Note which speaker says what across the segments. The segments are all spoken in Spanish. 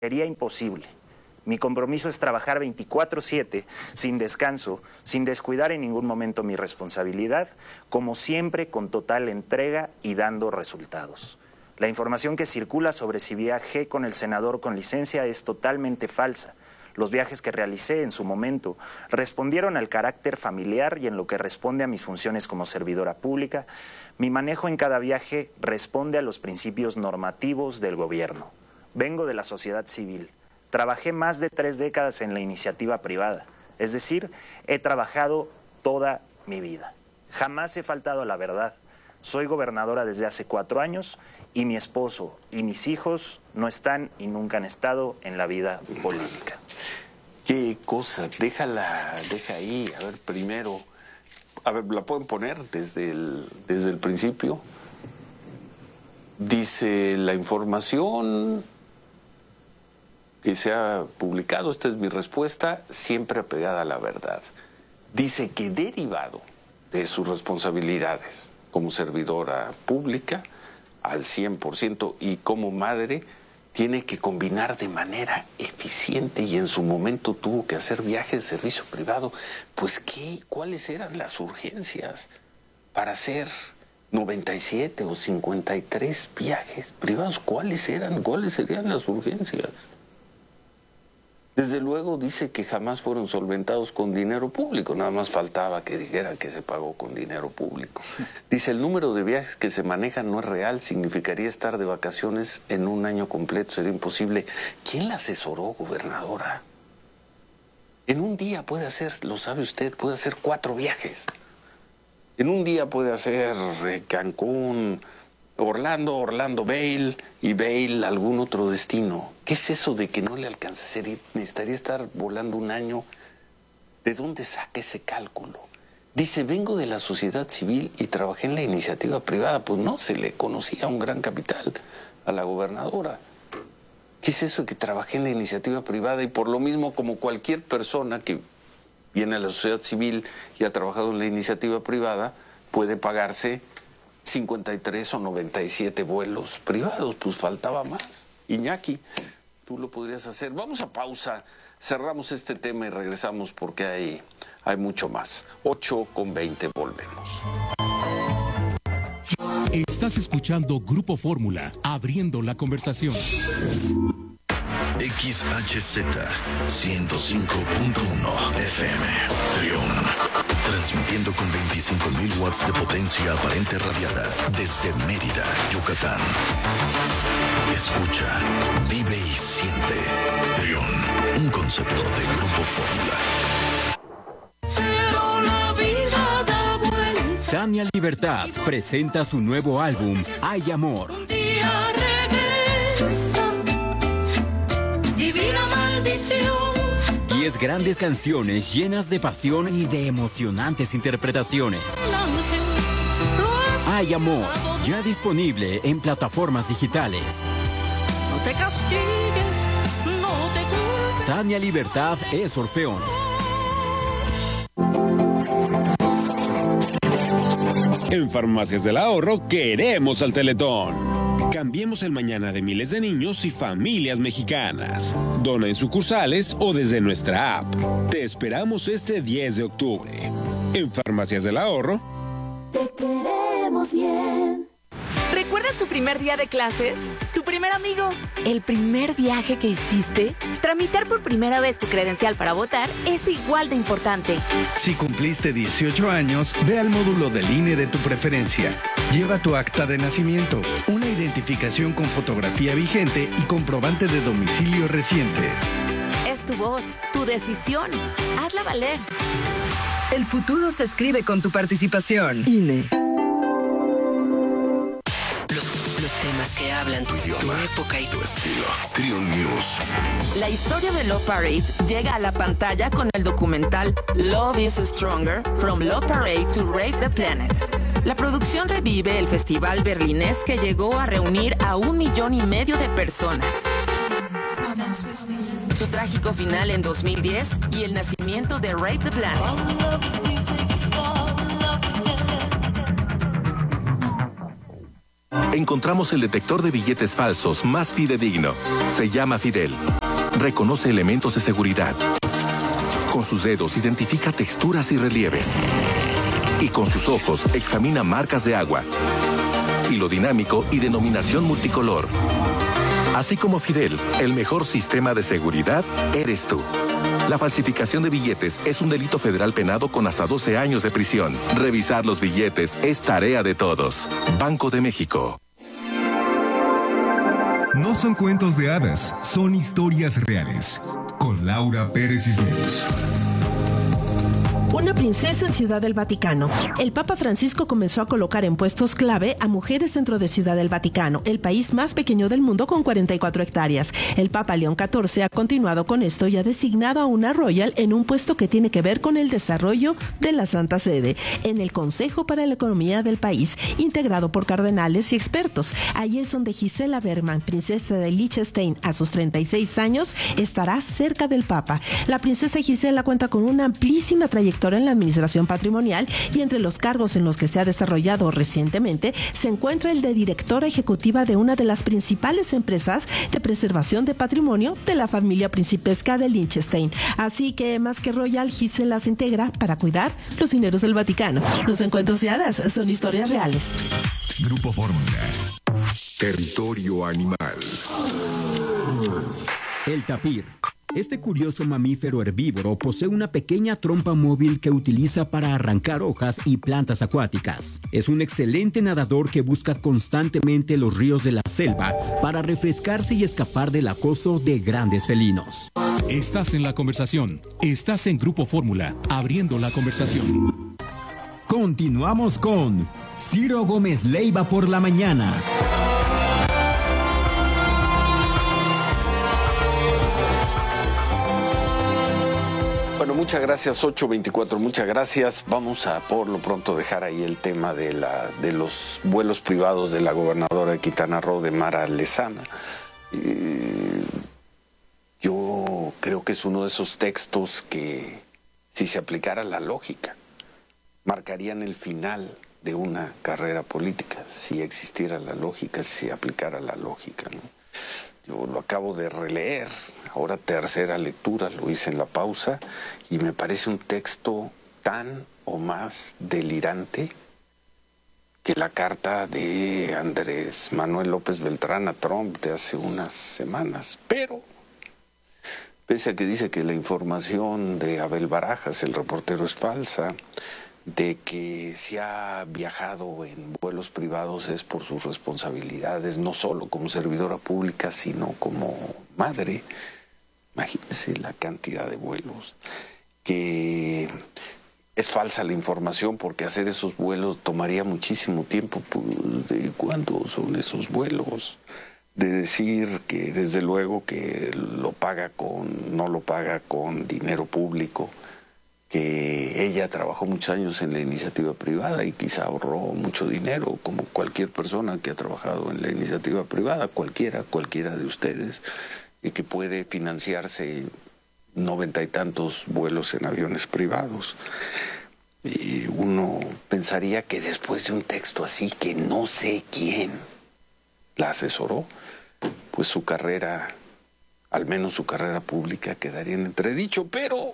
Speaker 1: Sería imposible. Mi compromiso es trabajar 24/7, sin descanso, sin descuidar en ningún momento mi responsabilidad, como siempre con total entrega y dando resultados. La información que circula sobre si viajé con el senador con licencia es totalmente falsa. Los viajes que realicé en su momento respondieron al carácter familiar y en lo que responde a mis funciones como servidora pública, mi manejo en cada viaje responde a los principios normativos del gobierno. Vengo de la sociedad civil. Trabajé más de 3 décadas en la iniciativa privada, es decir, he trabajado toda mi vida. Jamás he faltado a la verdad. Soy gobernadora desde hace 4 años y mi esposo y mis hijos no están y nunca han estado en la vida política.
Speaker 2: ¿Qué cosa? Deja ahí. A ver, primero, ¿la pueden poner desde el principio? Dice la información que se ha publicado, esta es mi respuesta, siempre apegada a la verdad. Dice que derivado de sus responsabilidades como servidora pública, al 100%, y como madre, tiene que combinar de manera eficiente, y en su momento tuvo que hacer viajes de servicio privado. Pues, ¿cuáles eran las urgencias para hacer 97 o 53 viajes privados? ¿Cuáles serían las urgencias? Desde luego dice que jamás fueron solventados con dinero público, nada más faltaba que dijera que se pagó con dinero público. Dice, el número de viajes que se manejan no es real, significaría estar de vacaciones en un año completo, sería imposible. ¿Quién la asesoró, gobernadora? En un día puede hacer, lo sabe usted, puede hacer 4 viajes. En un día puede hacer Cancún, Orlando, Vail y Vail, algún otro destino. ¿Qué es eso de que no le alcanza a hacer? Necesitaría estar volando un año. ¿De dónde saca ese cálculo? Dice, vengo de la sociedad civil y trabajé en la iniciativa privada. Pues no, se le conocía un gran capital a la gobernadora. ¿Qué es eso de que trabajé en la iniciativa privada? Y por lo mismo, como cualquier persona que viene a la sociedad civil y ha trabajado en la iniciativa privada, puede pagarse 53 o 97 vuelos privados, pues faltaba más. Iñaki, tú lo podrías hacer. Vamos a pausa, cerramos este tema y regresamos porque hay mucho más. 8:20, volvemos.
Speaker 3: Estás escuchando Grupo Fórmula, abriendo la conversación.
Speaker 4: XHZ 105.1 FM, Trión. Transmitiendo con 25.000 watts de potencia aparente radiada desde Mérida, Yucatán. Escucha, vive y siente. Trión, un concepto de Grupo Fórmula.
Speaker 5: Pero la vida da vuelta.
Speaker 3: Tania Libertad presenta su nuevo álbum, Hay Amor.
Speaker 5: Un día regresa, divina maldición.
Speaker 3: 10 grandes canciones llenas de pasión y de emocionantes interpretaciones. Hay Amor, ya disponible en plataformas digitales.
Speaker 5: No te castigues, no te culpes.
Speaker 3: Tania Libertad es Orfeón.
Speaker 6: En Farmacias del Ahorro queremos al Teletón. Cambiemos el mañana de miles de niños y familias mexicanas. Dona en sucursales o desde nuestra app. Te esperamos este 10 de octubre. En Farmacias del Ahorro.
Speaker 5: Te queremos bien.
Speaker 7: ¿Recuerdas tu primer día de clases? ¿Tu primer amigo? ¿El primer viaje que hiciste? Tramitar por primera vez tu credencial para votar es igual de importante.
Speaker 8: Si cumpliste 18 años, ve al módulo del INE de tu preferencia. Lleva tu acta de nacimiento, una identificación con fotografía vigente y comprobante de domicilio reciente.
Speaker 7: Es tu voz, tu decisión. Hazla valer.
Speaker 9: El futuro se escribe con tu participación. INE.
Speaker 10: Los temas que hablan tu idioma, tu época y
Speaker 4: tu estilo. Trión News.
Speaker 7: La historia de Love Parade llega a la pantalla con el documental Love is Stronger, From Love Parade to Rave the Planet. La producción revive el festival berlinés que llegó a reunir a 1,5 millones de personas. Su trágico final en 2010 y el nacimiento de Rave the Planet.
Speaker 4: encontramos el detector de billetes falsos más fidedigno. Se llama Fidel. Reconoce elementos de seguridad. Con sus dedos identifica texturas y relieves. Y con sus ojos examina marcas de agua, hilo dinámico y denominación multicolor. Así como Fidel, el mejor sistema de seguridad eres tú. La falsificación de billetes es un delito federal penado con hasta 12 años de prisión. Revisar los billetes es tarea de todos. Banco de México.
Speaker 11: No son cuentos de hadas, son historias reales. Con Laura Pérez Cisneros.
Speaker 12: Una princesa en Ciudad del Vaticano. El Papa Francisco comenzó a colocar en puestos clave a mujeres dentro de Ciudad del Vaticano, el país más pequeño del mundo con 44 hectáreas. El Papa León XIV ha continuado con esto y ha designado a una royal en un puesto que tiene que ver con el desarrollo de la Santa Sede, en el Consejo para la Economía del país, integrado por cardenales y expertos. Ahí es donde Gisela Bergman, princesa de Liechtenstein, a sus 36 años, estará cerca del Papa. La princesa Gisela cuenta con una amplísima trayectoria en la administración patrimonial y entre los cargos en los que se ha desarrollado recientemente se encuentra el de directora ejecutiva de una de las principales empresas de preservación de patrimonio de la familia principesca de Liechtenstein. Así que más que royal, Gisela se integra para cuidar los dineros del Vaticano. Los encuentros de hadas son historias reales.
Speaker 11: Grupo Fórmula.
Speaker 13: Territorio animal.
Speaker 3: El tapir. Este curioso mamífero herbívoro posee una pequeña trompa móvil que utiliza para arrancar hojas y plantas acuáticas. Es un excelente nadador que busca constantemente los ríos de la selva para refrescarse y escapar del acoso de grandes felinos.
Speaker 14: Estás en la conversación. Estás en Grupo Fórmula, abriendo la conversación.
Speaker 3: Continuamos con Ciro Gómez Leiva por la mañana.
Speaker 2: Bueno, muchas gracias, 8:24, muchas gracias. Vamos a por lo pronto dejar ahí el tema de los vuelos privados de la gobernadora de Quintana Roo, de Mara Lezama. Yo creo que es uno de esos textos que, si se aplicara la lógica, marcarían el final de una carrera política, si existiera la lógica, si se aplicara la lógica, ¿no? Yo lo acabo de releer, ahora tercera lectura, lo hice en la pausa, y me parece un texto tan o más delirante que la carta de Andrés Manuel López Beltrán a Trump de hace unas semanas. Pero, pese a que dice que la información de Abel Barajas, el reportero, es falsa, de que si ha viajado en vuelos privados es por sus responsabilidades, no solo como servidora pública, sino como madre. Imagínense la cantidad de vuelos. Que es falsa la información porque hacer esos vuelos tomaría muchísimo tiempo. Pues, ¿de cuándo son esos vuelos? De decir que desde luego que no lo paga con dinero público, que ella trabajó muchos años en la iniciativa privada y quizá ahorró mucho dinero, como cualquier persona que ha trabajado en la iniciativa privada, cualquiera de ustedes, y que puede financiarse 90 y tantos vuelos en aviones privados. Y uno pensaría que después de un texto así, que no sé quién la asesoró, pues su carrera, al menos su carrera pública, quedaría en entredicho, pero,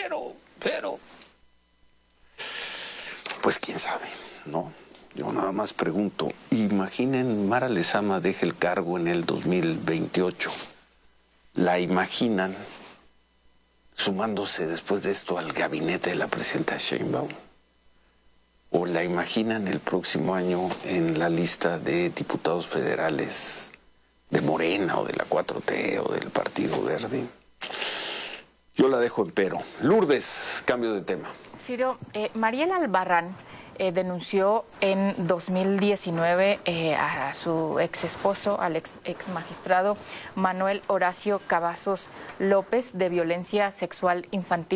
Speaker 2: pues quién sabe, ¿no? Yo nada más pregunto, imaginen, Mara Lezama deja el cargo en el 2028. ¿La imaginan sumándose después de esto al gabinete de la presidenta Sheinbaum? ¿O la imaginan el próximo año en la lista de diputados federales de Morena o de la 4T o del Partido Verde? Yo la dejo en pero. Lourdes, cambio de tema.
Speaker 15: Ciro, Mariela Albarrán denunció en 2019 a su ex esposo, al ex magistrado Manuel Horacio Cavazos López, de violencia sexual infantil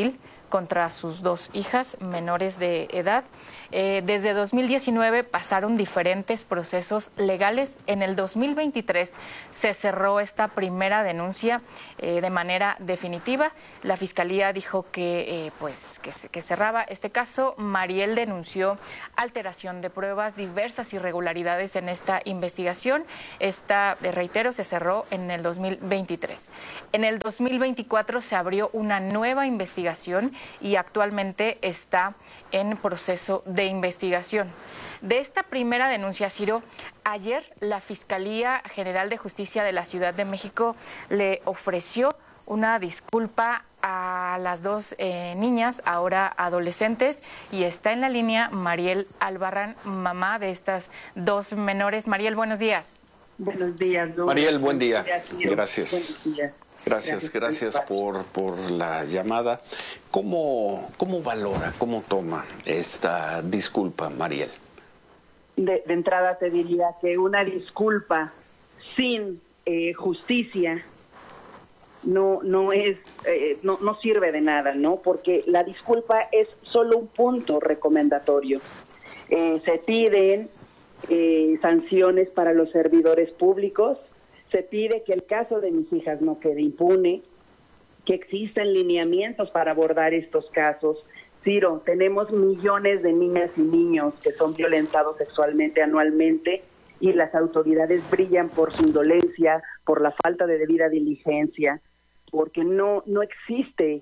Speaker 15: contra sus 2 hijas menores de edad. Desde 2019 pasaron diferentes procesos legales. En el 2023 se cerró esta primera denuncia de manera definitiva. La Fiscalía dijo que cerraba este caso. Mariel denunció alteración de pruebas, diversas irregularidades en esta investigación. Esta, reitero, se cerró en el 2023. En el 2024 se abrió una nueva investigación y actualmente está en proceso de investigación. De esta primera denuncia, Ciro, ayer la Fiscalía General de Justicia de la Ciudad de México le ofreció una disculpa a las 2 niñas, ahora adolescentes, y está en la línea Mariel Albarrán, mamá de estas 2 menores. Mariel, buenos días.
Speaker 16: Buenos días, Laura.
Speaker 2: Mariel, buen día. Gracias.
Speaker 16: Buenos días.
Speaker 2: Gracias por la llamada. ¿Cómo valora, cómo toma esta disculpa, Mariel?
Speaker 16: De entrada te diría que una disculpa sin justicia no sirve de nada, ¿no? Porque la disculpa es solo un punto recomendatorio. Se piden sanciones para los servidores públicos. Se pide que el caso de mis hijas no quede impune, que existen lineamientos para abordar estos casos. Ciro, tenemos millones de niñas y niños que son violentados sexualmente anualmente y las autoridades brillan por su indolencia, por la falta de debida diligencia, porque no existe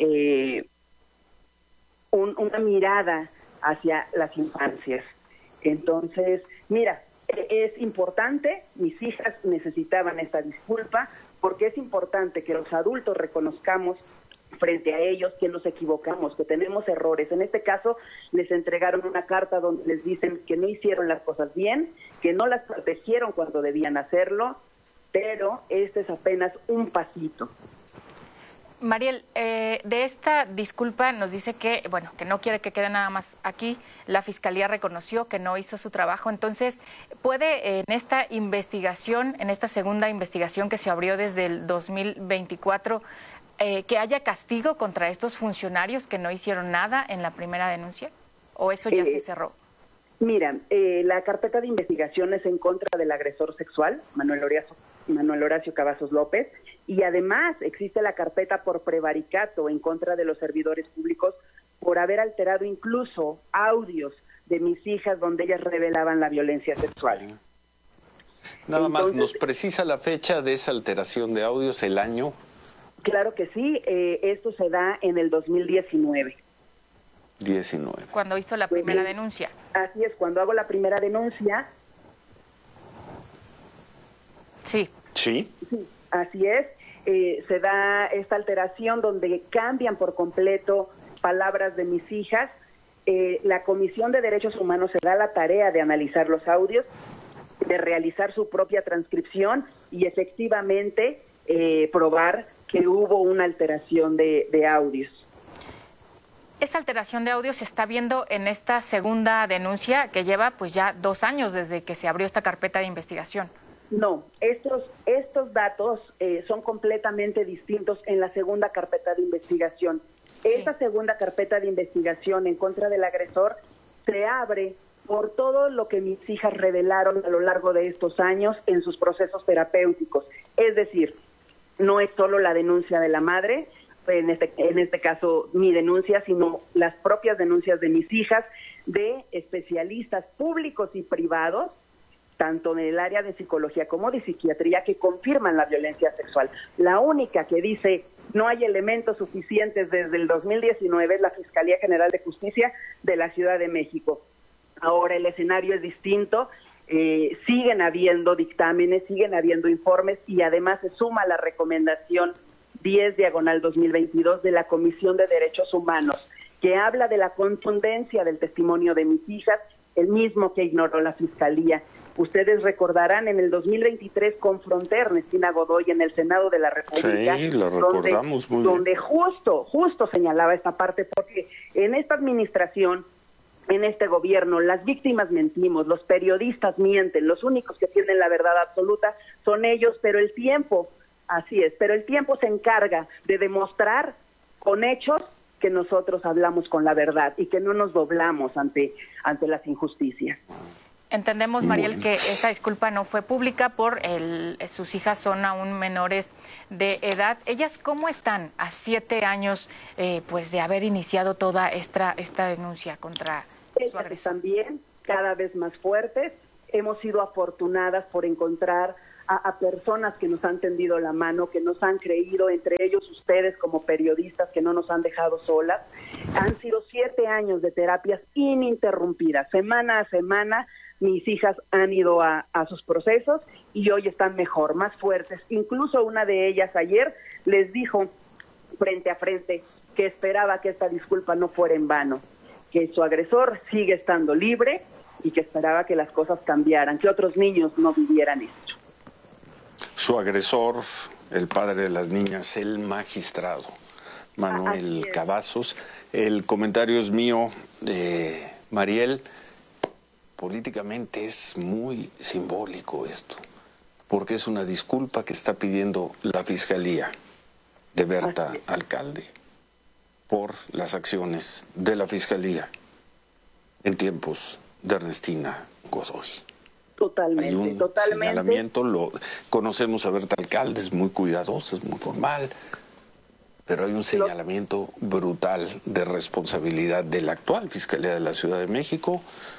Speaker 16: una mirada hacia las infancias. Entonces, mira, es importante, mis hijas necesitaban esta disculpa, porque es importante que los adultos reconozcamos frente a ellos que nos equivocamos, que tenemos errores. En este caso, les entregaron una carta donde les dicen que no hicieron las cosas bien, que no las protegieron cuando debían hacerlo, pero este es apenas un pasito.
Speaker 15: Mariel, de esta disculpa nos dice que no quiere que quede nada más aquí. La Fiscalía reconoció que no hizo su trabajo. Entonces, ¿puede en esta investigación, en esta segunda investigación que se abrió desde el 2024, que haya castigo contra estos funcionarios que no hicieron nada en la primera denuncia? ¿O eso ya se cerró?
Speaker 16: Mira, la carpeta de investigación es en contra del agresor sexual, Manuel Horacio Cavazos López, y además existe la carpeta por prevaricato en contra de los servidores públicos por haber alterado incluso audios de mis hijas donde ellas revelaban la violencia sexual.
Speaker 2: Nada más, ¿nos precisa la fecha de esa alteración de audios, el año?
Speaker 16: Claro que sí, esto se da en el 2019.
Speaker 2: 19.
Speaker 15: Cuando hizo la primera denuncia.
Speaker 16: Así es, cuando hago la primera denuncia.
Speaker 15: Sí.
Speaker 2: Sí.
Speaker 16: Sí, así es. Se da esta alteración donde cambian por completo palabras de mis hijas. La Comisión de Derechos Humanos se da la tarea de analizar los audios, de realizar su propia transcripción y efectivamente probar que hubo una alteración de audios.
Speaker 15: Esa alteración de audio se está viendo en esta segunda denuncia que lleva pues ya 2 años desde que se abrió esta carpeta de investigación.
Speaker 16: No, estos datos son completamente distintos en la segunda carpeta de investigación. Sí. Esta segunda carpeta de investigación en contra del agresor se abre por todo lo que mis hijas revelaron a lo largo de estos años en sus procesos terapéuticos. Es decir, no es solo la denuncia de la madre, en este caso mi denuncia, sino las propias denuncias de mis hijas, de especialistas públicos y privados, tanto en el área de psicología como de psiquiatría, que confirman la violencia sexual. La única que dice no hay elementos suficientes desde el 2019 es la Fiscalía General de Justicia de la Ciudad de México. Ahora el escenario es distinto, siguen habiendo dictámenes, siguen habiendo informes y además se suma la recomendación 10/2022 de la Comisión de Derechos Humanos, que habla de la contundencia del testimonio de mis hijas, el mismo que ignoró la Fiscalía. Ustedes recordarán en el 2023 confronté a Ernestina Godoy en el Senado de la República,
Speaker 2: sí, lo recordamos muy bien,
Speaker 16: donde justo señalaba esta parte, porque en esta administración, en este gobierno, las víctimas mentimos, los periodistas mienten, los únicos que tienen la verdad absoluta son ellos, pero el tiempo, así es, pero el tiempo se encarga de demostrar con hechos que nosotros hablamos con la verdad y que no nos doblamos ante las injusticias.
Speaker 15: Entendemos, Mariel, que esta disculpa no fue pública sus hijas son aún menores de edad. ¿Ellas cómo están a 7 años pues de haber iniciado toda esta denuncia contra su agresor?
Speaker 16: Están bien, cada vez más fuertes. Hemos sido afortunadas por encontrar a personas que nos han tendido la mano, que nos han creído, entre ellos ustedes como periodistas que no nos han dejado solas. Han sido 7 años de terapias ininterrumpidas. Semana a semana mis hijas han ido a sus procesos y hoy están mejor, más fuertes. Incluso una de ellas ayer les dijo frente a frente que esperaba que esta disculpa no fuera en vano, que su agresor sigue estando libre y que esperaba que las cosas cambiaran, que otros niños no vivieran esto.
Speaker 2: Su agresor, el padre de las niñas, el magistrado Manuel Cavazos. El comentario es mío, Mariel. Políticamente es muy simbólico esto, porque es una disculpa que está pidiendo la Fiscalía de Berta Alcalde por las acciones de la Fiscalía en tiempos de Ernestina Godoy.
Speaker 16: Totalmente,
Speaker 2: hay un señalamiento, conocemos a Berta Alcalde, es muy cuidadosa, es muy formal, pero hay un señalamiento brutal de responsabilidad de la actual Fiscalía de la Ciudad de México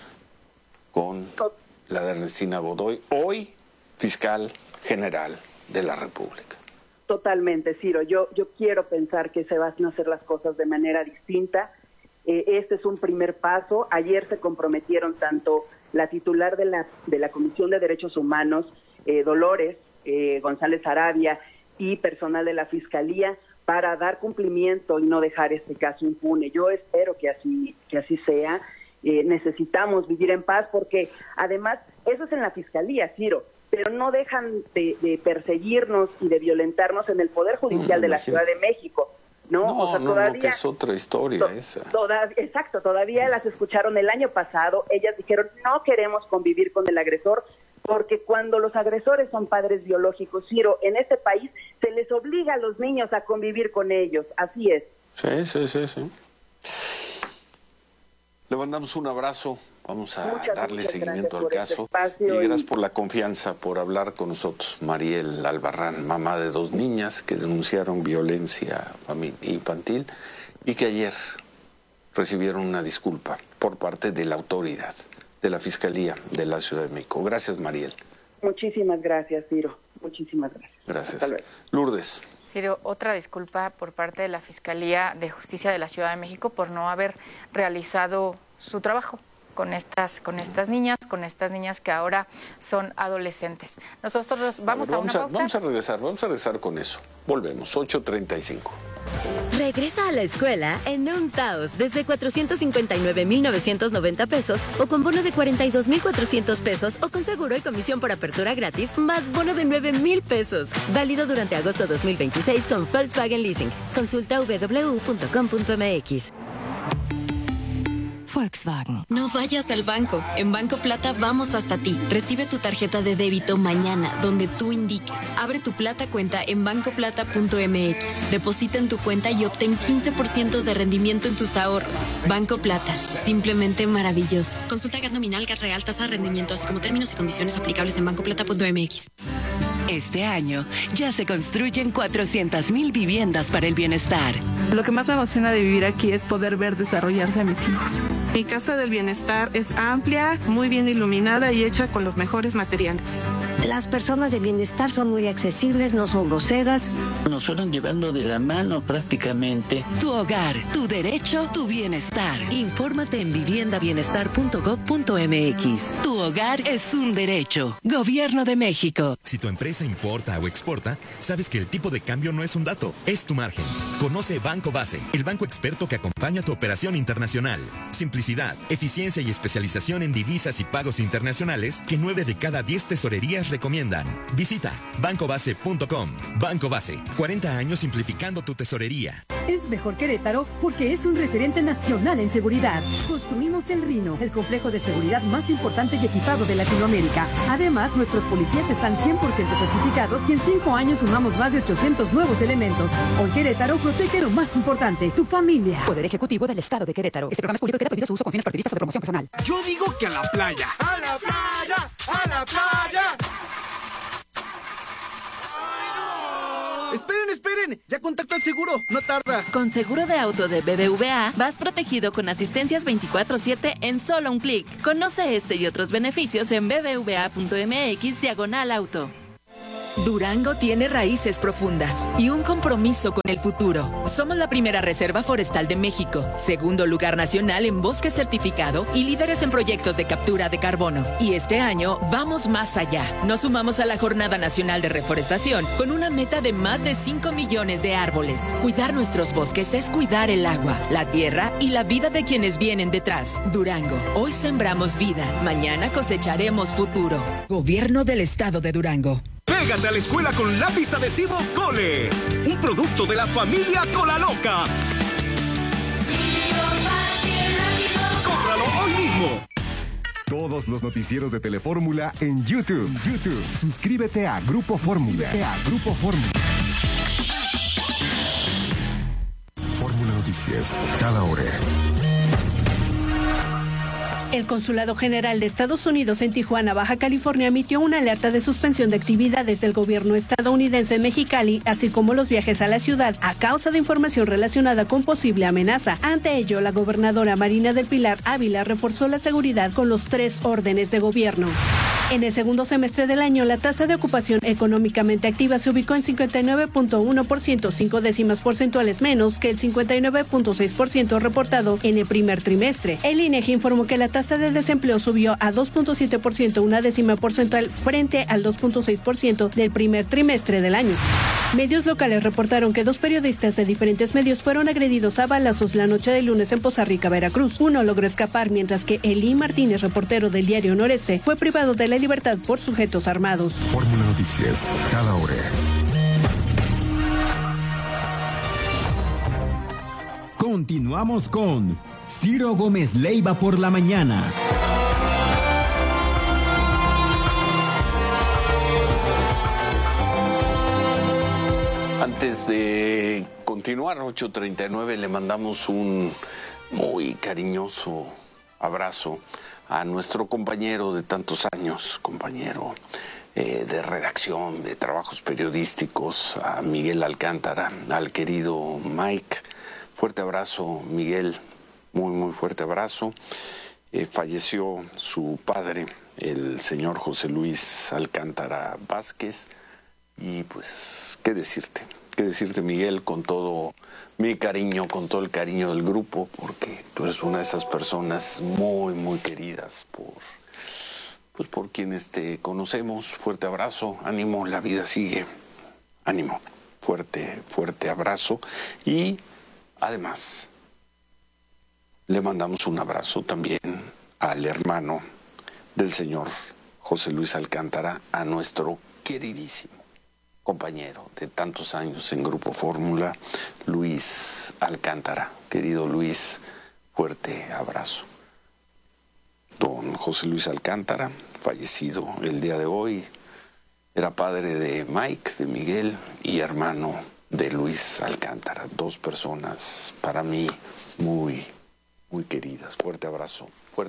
Speaker 2: con la de Ernestina Godoy, hoy fiscal general de la República.
Speaker 16: Totalmente, Ciro. Yo quiero pensar que se van a hacer las cosas de manera distinta. Este es un primer paso. Ayer se comprometieron tanto la titular de la Comisión de Derechos Humanos, Dolores González Arabia, y personal de la Fiscalía para dar cumplimiento y no dejar este caso impune. Yo espero que así sea. Necesitamos vivir en paz porque además eso es en la Fiscalía, Ciro, pero no dejan de perseguirnos y de violentarnos en el Poder Judicial de la Ciudad de México.
Speaker 2: Todavía, que es otra historia esa.
Speaker 16: Exacto, todavía las escucharon el año pasado. Ellas dijeron, no queremos convivir con el agresor, porque cuando los agresores son padres biológicos, Ciro, en este país se les obliga a los niños a convivir con ellos. Así es.
Speaker 2: Sí. Le mandamos un abrazo, vamos a darle seguimiento al caso y gracias por la confianza, por hablar con nosotros. Mariel Albarrán, mamá de 2 niñas que denunciaron violencia infantil y que ayer recibieron una disculpa por parte de la autoridad, de la Fiscalía de la Ciudad de México. Gracias, Mariel.
Speaker 16: Muchísimas gracias, Ciro. Muchísimas gracias.
Speaker 2: Gracias. Lourdes.
Speaker 15: Ciro, otra disculpa por parte de la Fiscalía de Justicia de la Ciudad de México por no haber realizado su trabajo con estas niñas que ahora son adolescentes. Nosotros vamos a una pausa.
Speaker 2: Vamos a regresar con eso. Volvemos, 8:35.
Speaker 17: Regresa a la escuela en un Taos desde 459,990 pesos o con bono de 42,400 pesos o con seguro y comisión por apertura gratis más bono de 9,000 pesos. Válido durante agosto 2026 con Volkswagen Leasing. Consulta www.com.mx.
Speaker 18: Volkswagen. No vayas al banco. En Banco Plata vamos hasta ti. Recibe tu tarjeta de débito mañana, donde tú indiques. Abre tu Plata cuenta en bancoplata.mx. Deposita en tu cuenta y obtén 15% de rendimiento en tus ahorros. Banco Plata. Simplemente maravilloso. Consulta GAT nominal, GAT real, tasa de rendimiento, así como términos y condiciones aplicables en bancoplata.mx.
Speaker 19: Este año ya se construyen 400,000 viviendas para el bienestar.
Speaker 20: Lo que más me emociona de vivir aquí es poder ver desarrollarse a mis hijos. Mi casa del bienestar es amplia, muy bien iluminada y hecha con los mejores materiales.
Speaker 21: Las personas de bienestar son muy accesibles, no son groseras.
Speaker 22: Nos fueron llevando de la mano prácticamente.
Speaker 19: Tu hogar, tu derecho, tu bienestar.
Speaker 23: Infórmate en viviendabienestar.gov.mx.
Speaker 19: Tu hogar es un derecho. Gobierno de México.
Speaker 24: Si tu empresa importa o exporta, sabes que el tipo de cambio no es un dato, es tu margen. Conoce Banco Base, el banco experto que acompaña tu operación internacional. Simplicidad, eficiencia y especialización en divisas y pagos internacionales que 9 de cada 10 tesorerías recomiendan. Visita bancobase.com. Banco Base, 40 años simplificando tu tesorería.
Speaker 1: Es mejor Querétaro porque es un referente nacional en seguridad. Construimos el Rino, el complejo de seguridad más importante y equipado de Latinoamérica. Además, nuestros policías están 100% certificados y en 5 años sumamos más de 800 nuevos elementos. Hoy Querétaro protege lo más importante, tu familia.
Speaker 5: Poder Ejecutivo del Estado de Querétaro. Este programa es público y queda prohibido su uso con fines partidistas o de promoción personal.
Speaker 6: Yo digo que a la playa. ¡A la playa! ¡A la playa! ¡Esperen! ¡Ya contacto al seguro! ¡No tarda!
Speaker 23: Con seguro de auto de BBVA, vas protegido con asistencias 24/7 en solo un clic. Conoce este y otros beneficios en bbva.mx/auto.
Speaker 25: Durango tiene raíces profundas y un compromiso con el futuro. Somos la primera reserva forestal de México, segundo lugar nacional en bosque certificado y líderes en proyectos de captura de carbono. Y este año vamos más allá. Nos sumamos a la Jornada Nacional de Reforestación con una meta de más de 5 millones de árboles. Cuidar nuestros bosques es cuidar el agua, la tierra y la vida de quienes vienen detrás. Durango, hoy sembramos vida, mañana cosecharemos futuro. Gobierno del Estado de Durango.
Speaker 6: Pégate a la escuela con lápiz adhesivo Cole, un producto de la familia Cola Loca. ¡Cómpralo hoy mismo!
Speaker 11: Todos los noticieros de Telefórmula en YouTube. Suscríbete a Grupo Fórmula. Fórmula Noticias, cada hora.
Speaker 26: El Consulado General de Estados Unidos en Tijuana, Baja California, emitió una alerta de suspensión de actividades del gobierno estadounidense en Mexicali, así como los viajes a la ciudad, a causa de información relacionada con posible amenaza. Ante ello, la gobernadora Marina del Pilar Ávila reforzó la seguridad con los 3 órdenes de gobierno. En el segundo semestre del año, la tasa de ocupación económicamente activa se ubicó en 59.1%, 5 décimas porcentuales menos que el 59.6% reportado en el primer trimestre. El INEGI informó que la tasa de desempleo subió a 2.7%, 1 décima porcentual frente al 2.6% del primer trimestre del año. Medios locales reportaron que 2 periodistas de diferentes medios fueron agredidos a balazos la noche del lunes en Poza Rica, Veracruz. Uno logró escapar, mientras que Elí Martínez, reportero del diario Noreste, fue privado de la libertad por sujetos armados.
Speaker 11: Fórmula Noticias, cada hora.
Speaker 3: Continuamos con Ciro Gómez Leiva por la mañana.
Speaker 2: Antes de continuar, 8:39, le mandamos un muy cariñoso abrazo a nuestro compañero de tantos años, compañero de redacción, de trabajos periodísticos, a Miguel Alcántara, al querido Mike. Fuerte abrazo, Miguel, muy fuerte abrazo. Falleció su padre, el señor José Luis Alcántara Vázquez, y pues, ¿qué decirte, Miguel? Con todo mi cariño, con todo el cariño del grupo, porque tú eres una de esas personas muy queridas por quienes te conocemos. Fuerte abrazo, ánimo, la vida sigue, ánimo, fuerte abrazo. Y además le mandamos un abrazo también al hermano del señor José Luis Alcántara, a nuestro queridísimo compañero de tantos años en Grupo Fórmula, Luis Alcántara. Querido Luis, fuerte abrazo. Don José Luis Alcántara, fallecido el día de hoy, era padre de Mike, de Miguel, y hermano de Luis Alcántara. 2 personas para mí muy queridas. Fuerte abrazo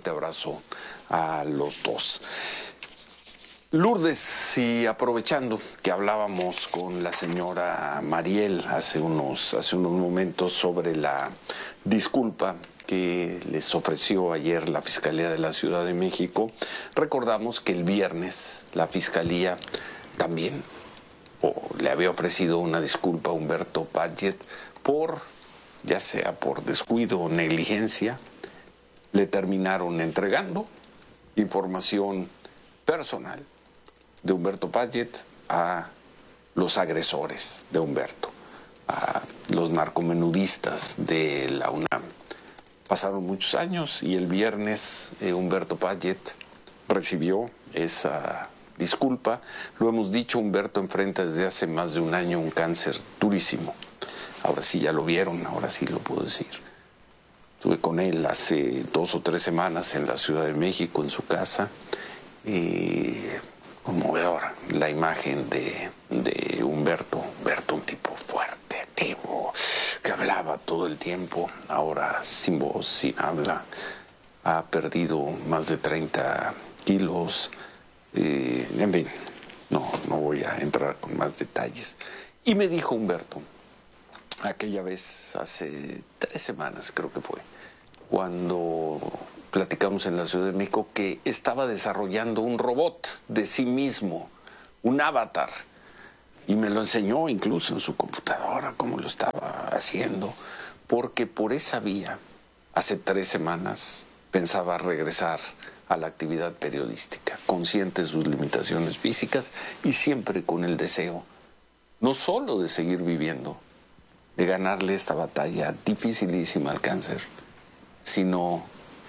Speaker 2: a los 2. Lourdes, y aprovechando que hablábamos con la señora Mariel hace unos momentos sobre la disculpa que les ofreció ayer la Fiscalía de la Ciudad de México, recordamos que el viernes la Fiscalía también le había ofrecido una disculpa a Humberto Padgett ya sea por descuido o negligencia. Le terminaron entregando información personal de Humberto Padgett a los agresores de Humberto, a los narcomenudistas de la UNAM. Pasaron muchos años y el viernes Humberto Padgett recibió esa disculpa. Lo hemos dicho, Humberto enfrenta desde hace más de un año un cáncer durísimo. ahora sí ya lo vieron, ahora sí lo puedo decir. Estuve con él hace 2 o 3 semanas en la Ciudad de México, en su casa, y conmovedora la imagen de Humberto, un tipo fuerte, activo, que hablaba todo el tiempo, ahora sin voz, sin habla, ha perdido más de 30 kilos, en fin, no voy a entrar con más detalles. Y me dijo Humberto, aquella vez, hace 3 semanas creo que fue, cuando platicamos en la Ciudad de México, que estaba desarrollando un robot de sí mismo, un avatar, y me lo enseñó incluso en su computadora, cómo lo estaba haciendo, porque por esa vía, hace 3 semanas, pensaba regresar a la actividad periodística, consciente de sus limitaciones físicas y siempre con el deseo, no solo de seguir viviendo, de ganarle esta batalla dificilísima al cáncer, sino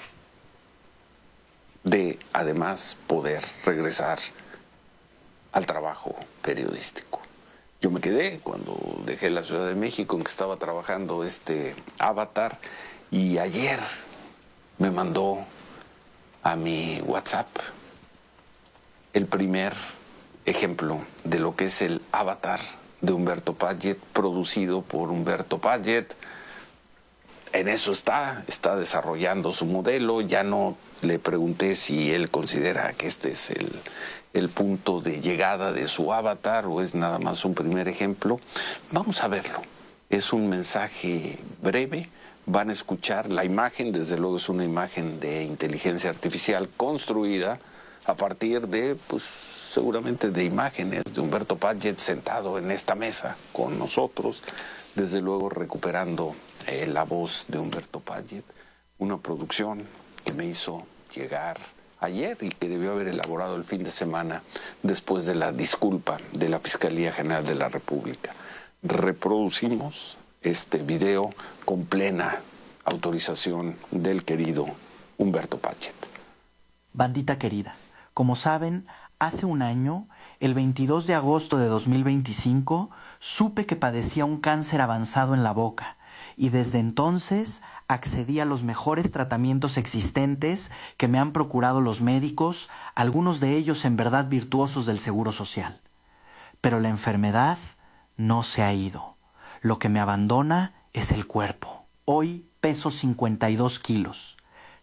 Speaker 2: de además poder regresar al trabajo periodístico. Yo me quedé cuando dejé la Ciudad de México, en que estaba trabajando este avatar, y ayer me mandó a mi WhatsApp el primer ejemplo de lo que es el avatar de Humberto Padgett, producido por Humberto Padgett. En eso está desarrollando su modelo. Ya no le pregunté si él considera que este es el punto de llegada de su avatar o es nada más un primer ejemplo. Vamos a verlo. Es un mensaje breve. Van a escuchar la imagen, desde luego es una imagen de inteligencia artificial construida a partir de, pues seguramente de imágenes de Humberto Padgett sentado en esta mesa con nosotros, desde luego recuperando la voz de Humberto Padgett, una producción que me hizo llegar ayer y que debió haber elaborado el fin de semana después de la disculpa de la Fiscalía General de la República. Reproducimos este video con plena autorización del querido Humberto Padgett.
Speaker 4: Bandita querida, como saben, hace un año, el 22 de agosto de 2025, supe que padecía un cáncer avanzado en la boca y desde entonces accedí a los mejores tratamientos existentes que me han procurado los médicos, algunos de ellos en verdad virtuosos del Seguro Social. Pero la enfermedad no se ha ido. Lo que me abandona es el cuerpo. Hoy peso 52 kilos,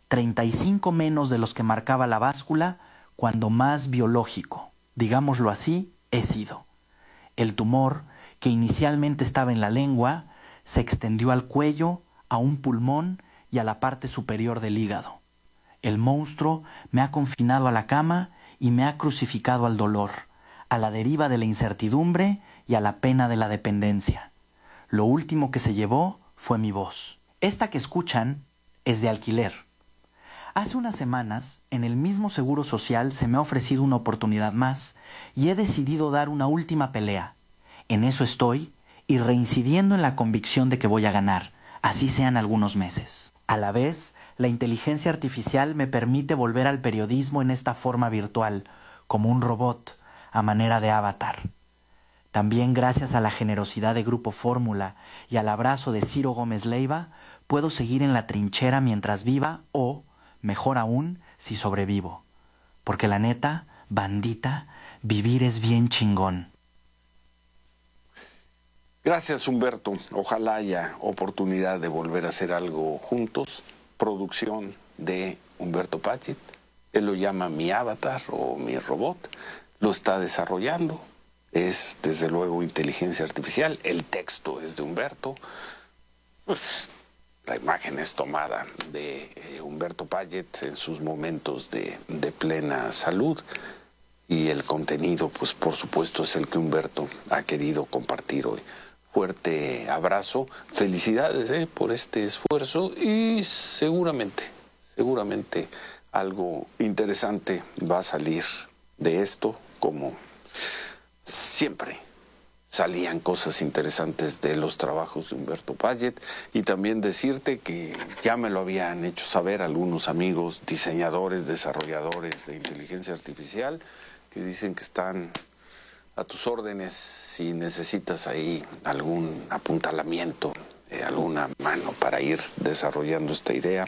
Speaker 4: 35 menos de los que marcaba la báscula cuando más biológico, digámoslo así, he sido. El tumor, que inicialmente estaba en la lengua, se extendió al cuello, a un pulmón y a la parte superior del hígado. El monstruo me ha confinado a la cama y me ha crucificado al dolor, a la deriva de la incertidumbre y a la pena de la dependencia. Lo último que se llevó fue mi voz. Esta que escuchan es de alquiler. Hace unas semanas, en el mismo Seguro Social se me ha ofrecido una oportunidad más y he decidido dar una última pelea. En eso estoy y reincidiendo en la convicción de que voy a ganar, así sean algunos meses. A la vez, la inteligencia artificial me permite volver al periodismo en esta forma virtual, como un robot, a manera de avatar. También gracias a la generosidad de Grupo Fórmula y al abrazo de Ciro Gómez Leiva, puedo seguir en la trinchera mientras viva o, mejor aún, si sobrevivo. Porque la neta, bandita, vivir es bien chingón.
Speaker 2: Gracias, Humberto. Ojalá haya oportunidad de volver a hacer algo juntos. Producción de Humberto Padgett. Él lo llama mi avatar o mi robot. Lo está desarrollando. Es, desde luego, inteligencia artificial. El texto es de Humberto. Pues la imagen es tomada de Humberto Padgett en sus momentos de plena salud. Y el contenido, pues por supuesto, es el que Humberto ha querido compartir hoy. Fuerte abrazo, felicidades por este esfuerzo y seguramente algo interesante va a salir de esto, como siempre salían cosas interesantes de los trabajos de Humberto Padgett. Y también decirte que ya me lo habían hecho saber algunos amigos diseñadores, desarrolladores de inteligencia artificial, que dicen que están a tus órdenes si necesitas ahí algún apuntalamiento, alguna mano para ir desarrollando esta idea.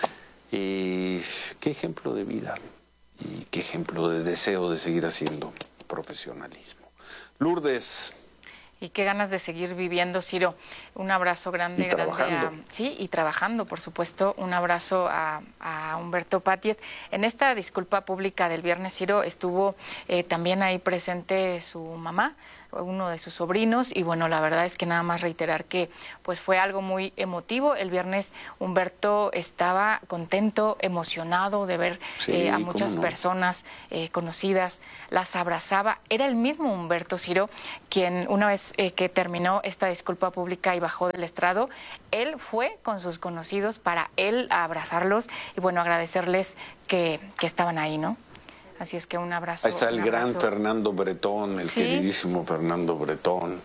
Speaker 2: Y qué ejemplo de vida y qué ejemplo de deseo de seguir haciendo profesionalismo. Lourdes.
Speaker 15: Y qué ganas de seguir viviendo, Ciro. Un abrazo grande, y trabajando, por supuesto. Un abrazo a Humberto Patiet. En esta disculpa pública del viernes, Ciro, estuvo también ahí presente su mamá, uno de sus sobrinos, y bueno, la verdad es que nada más reiterar que pues fue algo muy emotivo. El viernes Humberto estaba contento, emocionado de ver a muchas personas conocidas, las abrazaba. Era el mismo Humberto, Ciro, quien una vez que terminó esta disculpa pública y bajó del estrado, él fue con sus conocidos para él abrazarlos y bueno, agradecerles que estaban ahí, ¿no? Así es que un abrazo.
Speaker 2: Ahí está el gran Fernando Bretón, el queridísimo Fernando Bretón.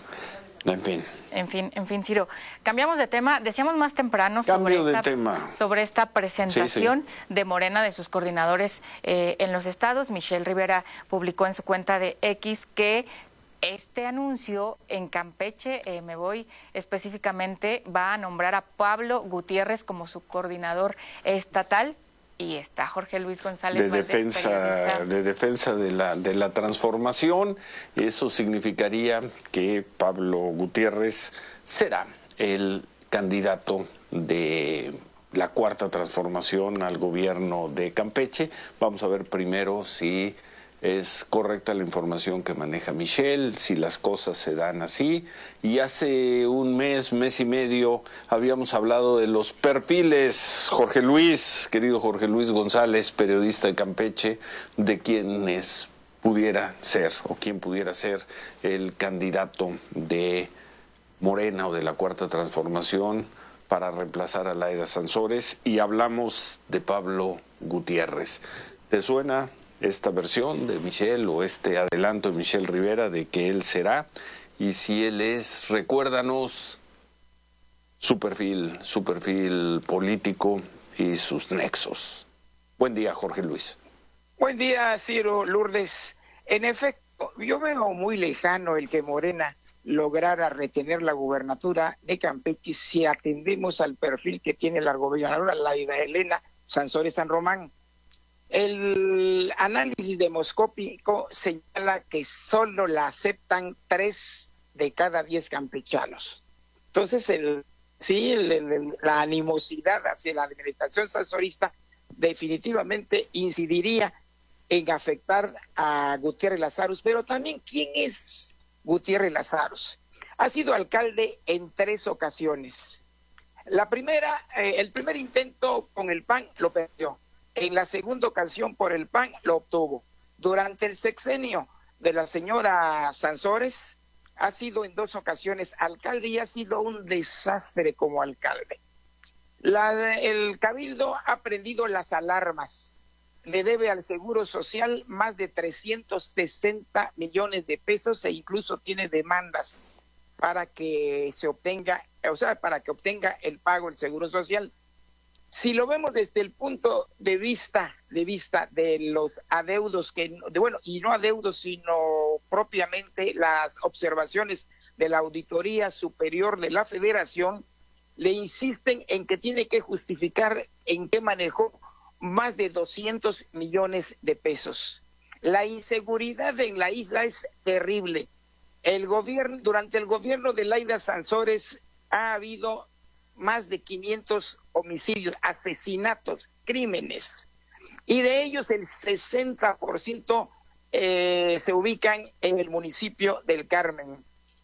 Speaker 2: En fin, Ciro. Cambiamos de tema. Decíamos más temprano sobre esta presentación de Morena, de sus coordinadores en los estados. Michelle Rivera publicó en su cuenta de X que este anuncio en Campeche, me voy específicamente, va a nombrar a Pablo Gutiérrez como su coordinador estatal. Y está Jorge Luis González de defensa de la transformación. Eso significaría que Pablo Gutiérrez será el candidato de la Cuarta Transformación al gobierno de Campeche. Vamos a ver primero si es correcta la información que maneja Michelle, si las cosas se dan así. Y hace un mes y medio, habíamos hablado de los perfiles, Jorge Luis, querido Jorge Luis González, periodista de Campeche, de quién pudiera ser el candidato de Morena o de la Cuarta Transformación para reemplazar a Laida Sansores, y hablamos de Pablo Gutiérrez. ¿Te suena esta versión de Michelle o este adelanto de Michelle Rivera de que él será? Y si él es, recuérdanos su perfil político y sus nexos. Buen día, Jorge Luis.
Speaker 7: Buen día, Ciro, Lourdes. En efecto, yo veo muy lejano el que Morena lograra retener la gubernatura de Campeche si atendemos al perfil que tiene la gobernadora Laida Elena Sansores San Román. El análisis demoscópico señala que solo la aceptan 3 de cada 10 campechanos. Entonces, la animosidad hacia la administración sansorista definitivamente incidiría en afectar a Gutiérrez Lazarus. Pero también, ¿quién es Gutiérrez Lazarus? Ha sido alcalde en 3 ocasiones. La primera, el primer intento con el PAN lo perdió. En la segunda ocasión por el PAN lo obtuvo. Durante el sexenio de la señora Sansores ha sido en 2 ocasiones alcalde y ha sido un desastre como alcalde. El Cabildo ha prendido las alarmas. Le debe al Seguro Social más de 360 millones de pesos e incluso tiene demandas para que se obtenga, para que obtenga el pago del Seguro Social. Si lo vemos desde el punto de vista de los adeudos, y no adeudos, sino propiamente las observaciones de la Auditoría Superior de la Federación, le insisten en que tiene que justificar en qué manejó más de 200 millones de pesos. La inseguridad en la isla es terrible. Durante el gobierno de Laida Sansores ha habido más de 500 homicidios, asesinatos, crímenes, y de ellos el 60% se ubican en el municipio del Carmen.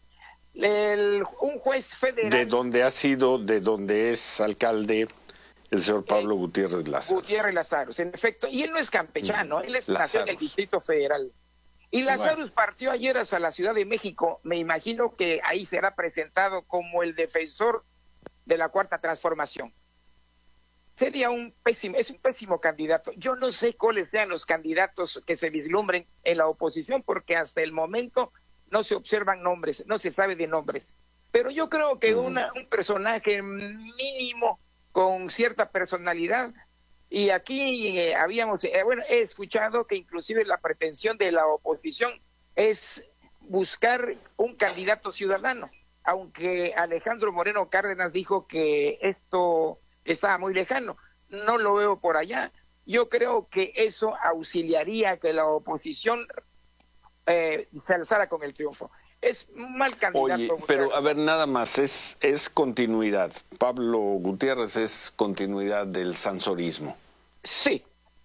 Speaker 7: Un juez federal...
Speaker 2: De donde es alcalde el señor Pablo Gutiérrez Lazarus.
Speaker 7: Gutiérrez Lazarus, en efecto, y él no es campechano, él nació en el Distrito Federal. Y Lazarus partió ayer hacia la Ciudad de México. Me imagino que ahí será presentado como el defensor de la Cuarta Transformación. Es un pésimo candidato. Yo no sé cuáles sean los candidatos que se vislumbren en la oposición, porque hasta el momento no se observan nombres, no se sabe de nombres. Pero yo creo que un personaje mínimo con cierta personalidad, y aquí he escuchado que inclusive la pretensión de la oposición es buscar un candidato ciudadano, aunque Alejandro Moreno Cárdenas dijo que esto estaba muy lejano. No lo veo por allá. Yo creo que eso auxiliaría a que la oposición se alzara con el triunfo. Es un mal candidato.
Speaker 2: Oye, pero a ver, nada más, es continuidad. Pablo Gutiérrez es continuidad del sansorismo.
Speaker 7: Sí.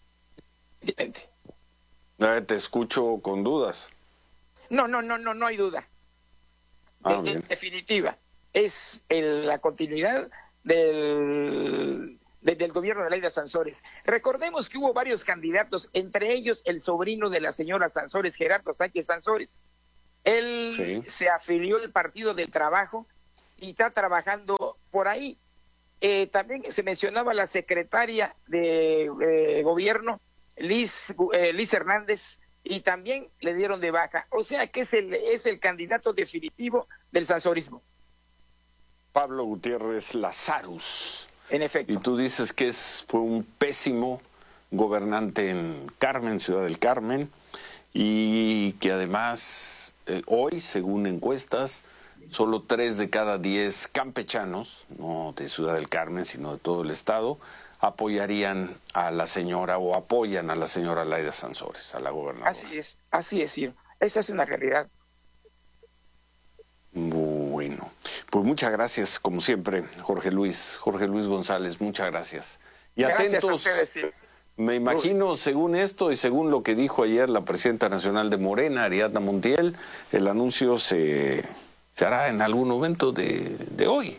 Speaker 2: Te escucho con dudas.
Speaker 7: No hay duda. En definitiva, es la continuidad del gobierno de Laida Sansores. Recordemos que hubo varios candidatos, entre ellos el sobrino de la señora Sansores, Gerardo Sánchez Sansores. Él se afilió al Partido del Trabajo y está trabajando por ahí. También se mencionaba la secretaria de gobierno, Liz Hernández, y también le dieron de baja. O sea que es el candidato definitivo del sansorismo.
Speaker 2: Pablo Gutiérrez Lazarus.
Speaker 7: En efecto.
Speaker 2: Y tú dices que fue un pésimo gobernante en Carmen, Ciudad del Carmen, y que además hoy, según encuestas, solo 3 de cada 10 campechanos, no de Ciudad del Carmen, sino de todo el estado, apoyarían a la señora o apoyan a la señora Laida Sansores, a la gobernadora.
Speaker 7: Así es, Ciro. Esa es una realidad.
Speaker 2: Bueno, pues muchas gracias, como siempre, Jorge Luis González, muchas gracias. Y
Speaker 7: gracias
Speaker 2: atentos,
Speaker 7: a ustedes, Ciro.
Speaker 2: Me imagino, según esto y según lo que dijo ayer la presidenta nacional de Morena, Ariadna Montiel, el anuncio se hará en algún momento de hoy.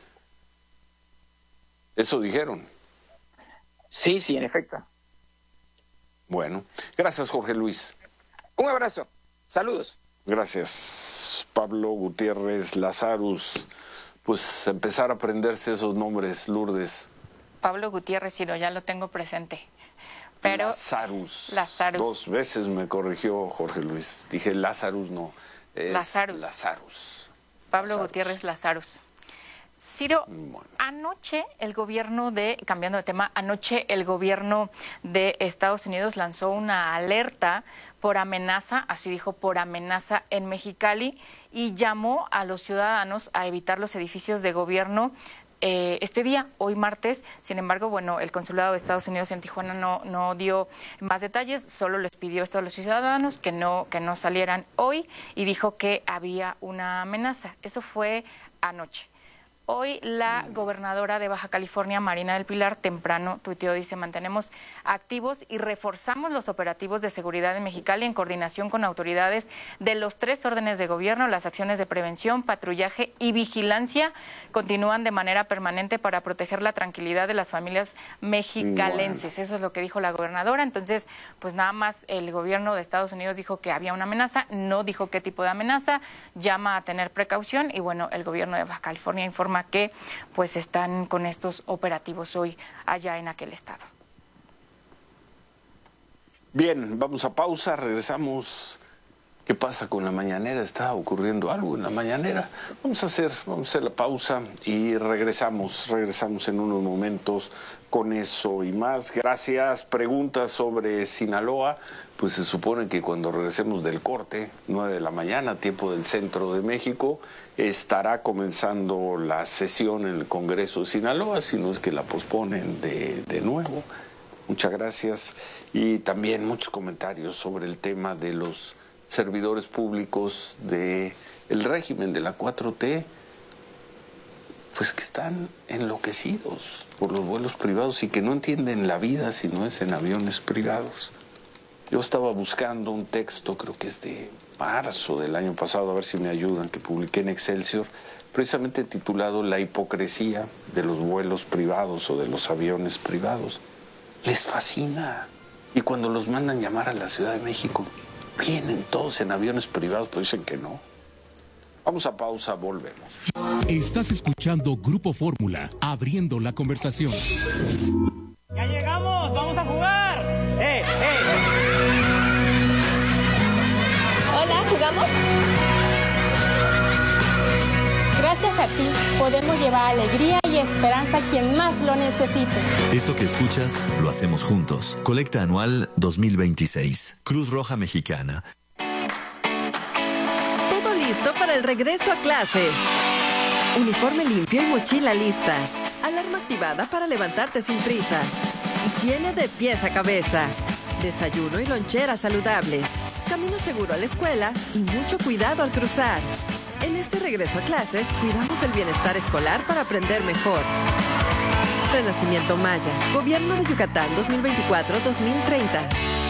Speaker 2: Eso dijeron.
Speaker 7: Sí, en efecto.
Speaker 2: Bueno, gracias, Jorge Luis.
Speaker 7: Un abrazo. Saludos.
Speaker 2: Gracias, Pablo Gutiérrez Lazarus. Pues empezar a aprenderse esos nombres, Lourdes.
Speaker 15: Pablo Gutiérrez, sí, ya lo tengo presente. Pero
Speaker 2: Lazarus. 2 veces me corrigió Jorge Luis. Dije Lazarus, no. Es Lazarus.
Speaker 15: Pablo Gutiérrez Lazarus. Ciro, anoche el gobierno cambiando de tema, anoche el gobierno de Estados Unidos lanzó una alerta por amenaza, así dijo, por amenaza en Mexicali, y llamó a los ciudadanos a evitar los edificios de gobierno este día, hoy martes. Sin embargo, bueno, el consulado de Estados Unidos en Tijuana no dio más detalles, solo les pidió esto a los ciudadanos que no salieran hoy y dijo que había una amenaza. Eso fue anoche. Hoy la gobernadora de Baja California, Marina del Pilar, temprano tuiteó, dice: mantenemos activos y reforzamos los operativos de seguridad en Mexicali en coordinación con autoridades de los 3 órdenes de gobierno. Las acciones de prevención, patrullaje y vigilancia continúan de manera permanente para proteger la tranquilidad de las familias mexicalenses. Bueno. Eso es lo que dijo la gobernadora. Entonces, pues nada más el gobierno de Estados Unidos dijo que había una amenaza, no dijo qué tipo de amenaza, llama a tener precaución y bueno, el gobierno de Baja California informa que pues están con estos operativos hoy allá en aquel estado.
Speaker 2: Bien, vamos a pausa, regresamos. ¿Qué pasa con la mañanera? ¿Está ocurriendo algo en la mañanera? Vamos a hacer la pausa y regresamos en unos momentos con eso y más. Gracias. Preguntas sobre Sinaloa. Pues se supone que cuando regresemos del corte, 9 de la mañana, tiempo del centro de México, estará comenzando la sesión en el Congreso de Sinaloa, si no es que la posponen de nuevo. Muchas gracias. Y también muchos comentarios sobre el tema de los servidores públicos del régimen de la 4T, pues que están enloquecidos por los vuelos privados y que no entienden la vida si no es en aviones privados. Yo estaba buscando un texto, creo que es de marzo del año pasado, a ver si me ayudan, que publiqué en Excelsior, precisamente titulado La hipocresía de los vuelos privados o de los aviones privados. Les fascina. Y cuando los mandan llamar a la Ciudad de México, vienen todos en aviones privados, pues dicen que no. Vamos a pausa, volvemos.
Speaker 11: Estás escuchando Grupo Fórmula, abriendo la conversación.
Speaker 8: ¡Ya llegamos! ¡Vamos a jugar!
Speaker 9: Hola, ¿jugamos? Gracias a ti podemos llevar alegría y esperanza a quien más lo necesite.
Speaker 10: Esto que escuchas lo hacemos juntos. Colecta anual 2026. Cruz Roja Mexicana.
Speaker 12: listo para el regreso a clases. Uniforme limpio y mochila lista. Alarma activada para levantarte sin prisas. Higiene de pies a cabeza. Desayuno y loncheras saludables. Camino seguro a la escuela y mucho cuidado al cruzar. En este regreso a clases, cuidamos el bienestar escolar para aprender mejor. Renacimiento Maya. Gobierno de Yucatán 2024-2030.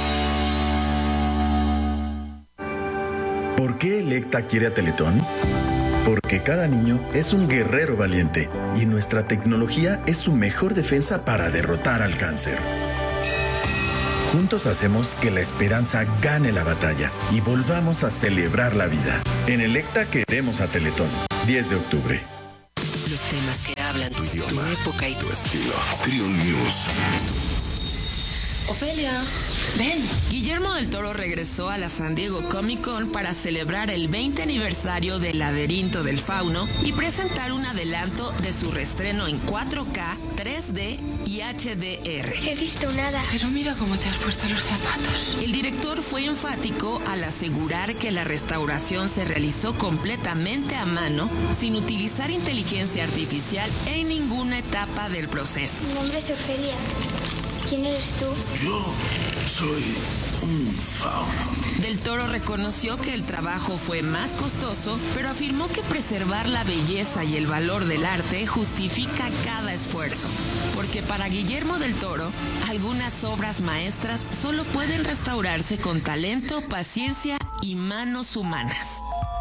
Speaker 13: ¿Por qué Electa quiere a Teletón? Porque cada niño es un guerrero valiente y nuestra tecnología es su mejor defensa para derrotar al cáncer. Juntos hacemos que la esperanza gane la batalla y volvamos a celebrar la vida. En Electa queremos a Teletón. 10 de octubre.
Speaker 14: Los temas que hablan tu idioma, tu época y tu estilo.
Speaker 16: Trio News.
Speaker 14: Ofelia, ven. Guillermo del Toro regresó a la San Diego Comic Con para celebrar el 20 aniversario del Laberinto del Fauno y presentar un adelanto de su reestreno en 4K, 3D y HDR.
Speaker 17: He visto nada.
Speaker 14: Pero mira cómo te has puesto los zapatos. El director fue enfático al asegurar que la restauración se realizó completamente a mano, sin utilizar inteligencia artificial en ninguna etapa del proceso.
Speaker 17: Mi nombre es Ofelia. ¿Quién eres tú?
Speaker 16: Yo soy un fauno.
Speaker 14: Del Toro reconoció que el trabajo fue más costoso, pero afirmó que preservar la belleza y el valor del arte justifica cada esfuerzo. Porque para Guillermo del Toro, algunas obras maestras solo pueden restaurarse con talento, paciencia y manos humanas.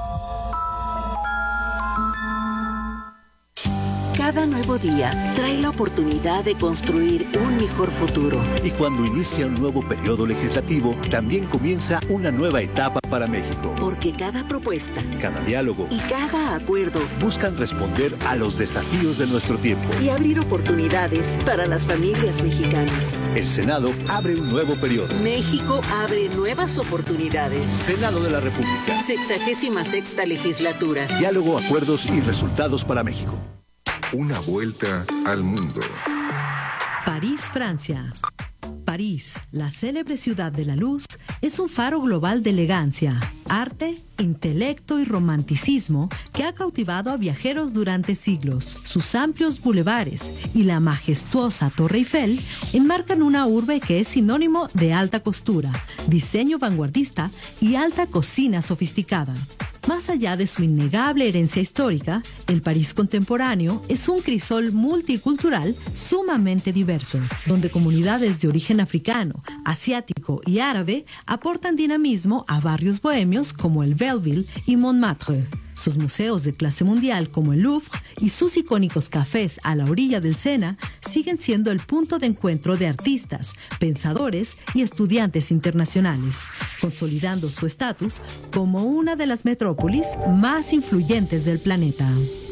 Speaker 18: Cada nuevo día trae la oportunidad de construir un mejor futuro.
Speaker 27: Y cuando inicia un nuevo periodo legislativo, también comienza una nueva etapa para México.
Speaker 18: Porque cada propuesta,
Speaker 27: cada diálogo
Speaker 18: y cada acuerdo
Speaker 27: buscan responder a los desafíos de nuestro tiempo
Speaker 18: y abrir oportunidades para las familias mexicanas.
Speaker 27: El Senado abre un nuevo periodo.
Speaker 18: México abre nuevas oportunidades.
Speaker 27: Senado de la República.
Speaker 18: 66ª legislatura.
Speaker 27: Diálogo, acuerdos y resultados para México.
Speaker 11: Una vuelta al mundo.
Speaker 28: París, Francia. París, la célebre ciudad de la luz, es un faro global de elegancia, arte, intelecto y romanticismo que ha cautivado a viajeros durante siglos. Sus amplios bulevares y la majestuosa Torre Eiffel enmarcan una urbe que es sinónimo de alta costura, diseño vanguardista y alta cocina sofisticada. Más allá de su innegable herencia histórica, el París contemporáneo es un crisol multicultural sumamente diverso, donde comunidades de origen africano, asiático y árabe aportan dinamismo a barrios bohemios como el Belleville y Montmartre. Sus museos de clase mundial como el Louvre y sus icónicos cafés a la orilla del Sena siguen siendo el punto de encuentro de artistas, pensadores y estudiantes internacionales, consolidando su estatus como una de las metrópolis más influyentes del planeta.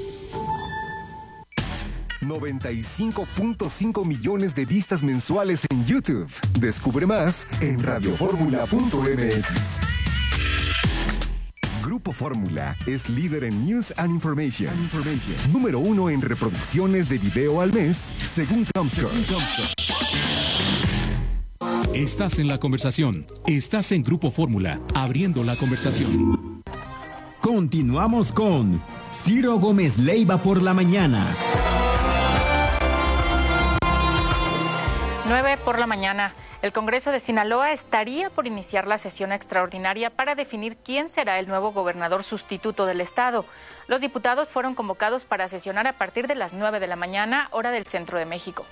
Speaker 11: 95.5 millones de vistas mensuales en YouTube. Descubre más en radioformula.mx. Grupo Fórmula es líder en News and Information. Número 1 en reproducciones de video al mes, según Comscore.
Speaker 29: Estás en la conversación. Estás en Grupo Fórmula, abriendo la conversación.
Speaker 3: Continuamos con Ciro Gómez Leiva por la mañana.
Speaker 15: 9 por la mañana. El Congreso de Sinaloa estaría por iniciar la sesión extraordinaria para definir quién será el nuevo gobernador sustituto del estado. Los diputados fueron convocados para sesionar a partir de las 9 de la mañana, hora del centro de México.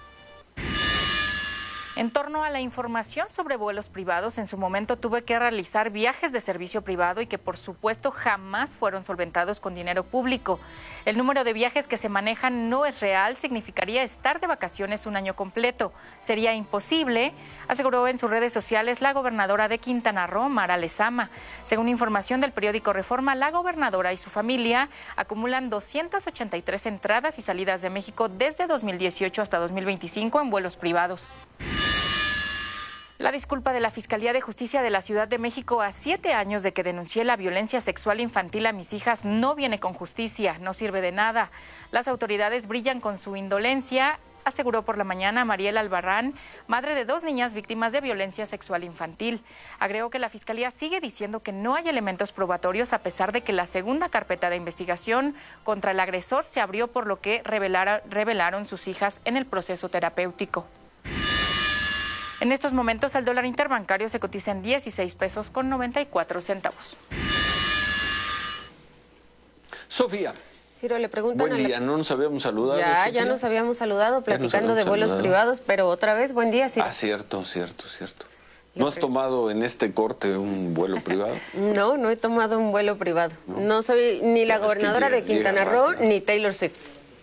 Speaker 15: En torno a la información sobre vuelos privados, en su momento tuve que realizar viajes de servicio privado y que por supuesto jamás fueron solventados con dinero público. El número de viajes que se manejan no es real, significaría estar de vacaciones un año completo. Sería imposible, aseguró en sus redes sociales la gobernadora de Quintana Roo, Mara Lezama. Según información del periódico Reforma, la gobernadora y su familia acumulan 283 entradas y salidas de México desde 2018 hasta 2025 en vuelos privados. La disculpa de la Fiscalía de Justicia de la Ciudad de México a 7 años de que denuncié la violencia sexual infantil a mis hijas no viene con justicia, no sirve de nada. Las autoridades brillan con su indolencia aseguró por la mañana Mariela Albarrán, madre de 2 niñas víctimas de violencia sexual infantil. Agregó que la Fiscalía sigue diciendo que no hay elementos probatorios a pesar de que la segunda carpeta de investigación contra el agresor se abrió, por lo que revelaron sus hijas en el proceso terapéutico. En estos momentos el dólar interbancario se cotiza en 16 pesos con 94 centavos.
Speaker 2: Sofía.
Speaker 1: Ciro, le preguntan.
Speaker 2: Buen día, no nos habíamos saludado.
Speaker 1: Ya nos habíamos saludado platicando de vuelos privados, pero otra vez, buen día, Ciro.
Speaker 2: Ah, cierto. ¿No has tomado en este corte un vuelo privado?
Speaker 1: No he tomado un vuelo privado. No soy ni la gobernadora de Quintana Roo ni Taylor Swift.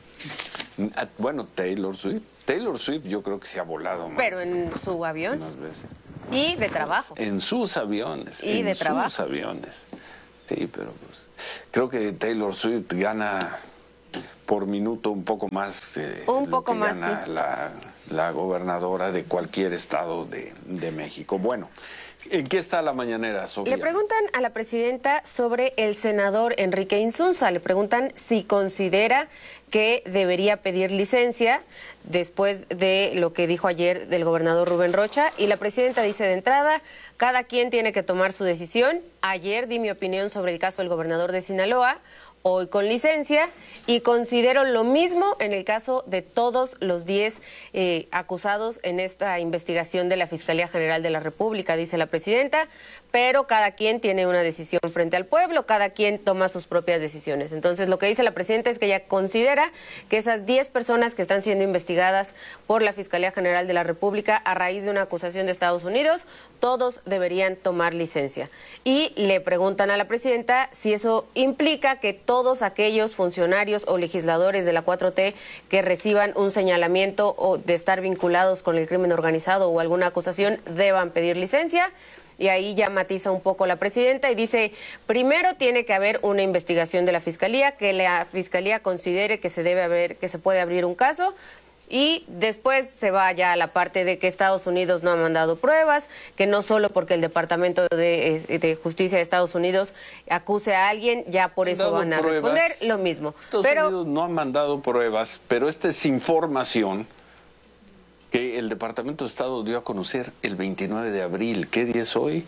Speaker 2: Bueno, Taylor Swift yo creo que se ha volado más.
Speaker 1: Pero en su avión.
Speaker 2: Más veces.
Speaker 1: Y de trabajo.
Speaker 2: En sus aviones.
Speaker 1: Y de trabajo.
Speaker 2: En sus aviones. Sí, pero pues creo que Taylor Swift gana por minuto un poco más de lo que gana la gobernadora de cualquier estado de México. Bueno, ¿en qué está la mañanera, Sofía?
Speaker 1: Le preguntan a la presidenta sobre el senador Enrique Insunza. Le preguntan si considera que debería pedir licencia después de lo que dijo ayer del gobernador Rubén Rocha. Y la presidenta dice de entrada, cada quien tiene que tomar su decisión. Ayer di mi opinión sobre el caso del gobernador de Sinaloa, hoy con licencia, y considero lo mismo en el caso de todos los 10 acusados en esta investigación de la Fiscalía General de la República, dice la presidenta, pero cada quien tiene una decisión frente al pueblo, cada quien toma sus propias decisiones. Entonces, lo que dice la presidenta es que ella considera que esas 10 personas que están siendo investigadas por la Fiscalía General de la República a raíz de una acusación de Estados Unidos, todos deberían tomar licencia. Y le preguntan a la presidenta si eso implica que todos aquellos funcionarios o legisladores de la 4T que reciban un señalamiento o de estar vinculados con el crimen organizado o alguna acusación deban pedir licencia. Y ahí ya matiza un poco la presidenta y dice, primero tiene que haber una investigación de la Fiscalía, que la Fiscalía considere que se puede abrir un caso, y después se va ya a la parte de que Estados Unidos no ha mandado pruebas, que no solo porque el Departamento de Justicia de Estados Unidos acuse a alguien, ya por eso van a responder lo mismo.
Speaker 2: Estados Unidos no ha mandado pruebas, pero esta es información que el Departamento de Estado dio a conocer el 29 de abril. ¿Qué día es hoy?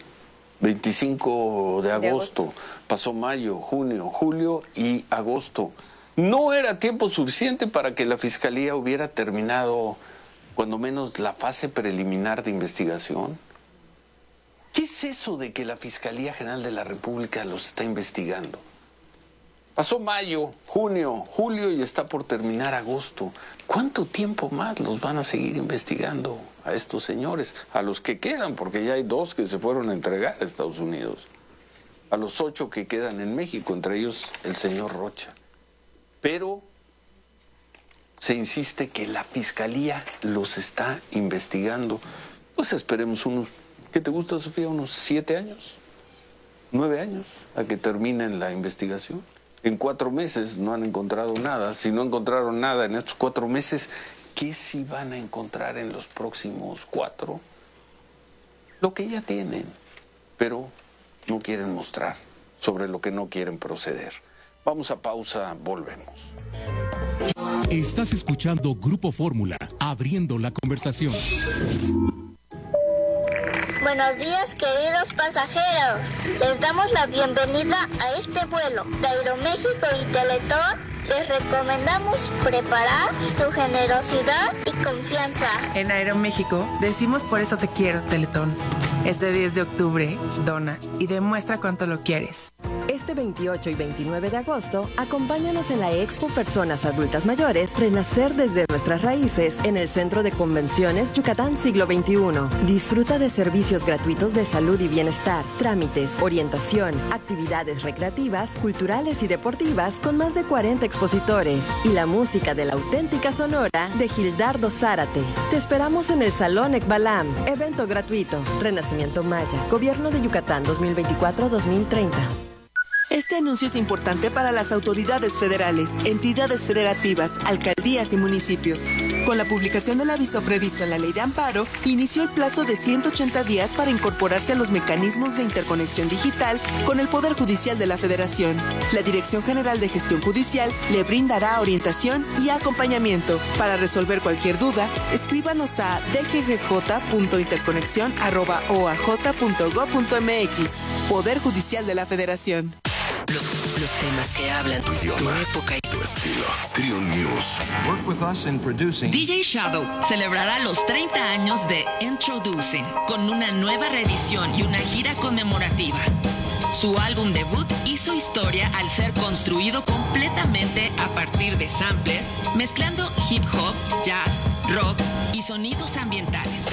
Speaker 2: 25 de agosto. Pasó mayo, junio, julio y agosto. No era tiempo suficiente para que la Fiscalía hubiera terminado, cuando menos, la fase preliminar de investigación. ¿Qué es eso de que la Fiscalía General de la República los está investigando? Pasó mayo, junio, julio y está por terminar agosto. ¿Cuánto tiempo más los van a seguir investigando a estos señores? A los que quedan, porque ya hay 2 que se fueron a entregar a Estados Unidos. A los 8 que quedan en México, entre ellos el señor Rocha. Pero se insiste que la Fiscalía los está investigando. Pues esperemos ¿qué te gusta, Sofía? ¿Unos 7 años? ¿9 años a que terminen la investigación? En 4 meses no han encontrado nada. Si no encontraron nada en estos 4 meses, ¿qué sí van a encontrar en los próximos 4? Lo que ya tienen, pero no quieren mostrar, sobre lo que no quieren proceder. Vamos a pausa, volvemos.
Speaker 29: Estás escuchando Grupo Fórmula, abriendo la conversación.
Speaker 17: Buenos días, queridos pasajeros. Les damos la bienvenida a este vuelo de Aeroméxico y Teletón. Les recomendamos preparar su generosidad y confianza.
Speaker 5: En Aeroméxico decimos por eso te quiero, Teletón. Este 10 de octubre, dona y demuestra cuánto lo quieres.
Speaker 12: Este 28 y 29 de agosto, acompáñanos en la Expo Personas Adultas Mayores, Renacer desde nuestras raíces, en el Centro de Convenciones Yucatán Siglo XXI. Disfruta de servicios gratuitos de salud y bienestar, trámites, orientación, actividades recreativas, culturales y deportivas con más de 40 expositores y la música de la auténtica Sonora de Gildardo Zárate. Te esperamos en el Salón Ekbalam, evento gratuito, Renacimiento Maya, Gobierno de Yucatán 2024-2030.
Speaker 6: Este anuncio es importante para las autoridades federales, entidades federativas, alcaldías y municipios. Con la publicación del aviso previsto en la Ley de Amparo, inició el plazo de 180 días para incorporarse a los mecanismos de interconexión digital con el Poder Judicial de la Federación. La Dirección General de Gestión Judicial le brindará orientación y acompañamiento. Para resolver cualquier duda, escríbanos a dggj.interconexión@oaj.gov.mx. Poder Judicial de la Federación.
Speaker 19: Los temas que hablan tu idioma, tu época y
Speaker 16: tu estilo. Trio News.
Speaker 19: Work with us in producing.
Speaker 14: DJ Shadow celebrará los 30 años de Introducing con una nueva reedición y una gira conmemorativa. Su álbum debut hizo historia al ser construido completamente a partir de samples, mezclando hip hop, jazz, rock y sonidos ambientales.